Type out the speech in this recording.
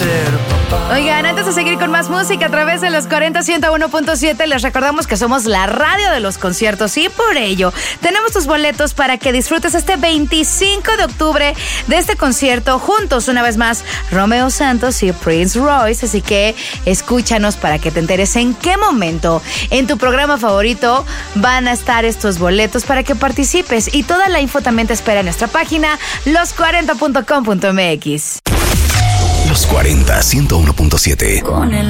ser papá. Oigan, antes de seguir con más música a través de los 40-101.7, les recordamos que somos la radio de los conciertos y por ello tenemos tus boletos para que disfrutes este 25 de octubre de este concierto juntos una vez más Romeo Santos y Prince Royce, así que escúchanos para que te enteres en qué momento en tu programa favorito van a estar estos boletos para que participes, y toda la info también te espera en nuestra página los40.com.mx. Los 40 101.7. Con el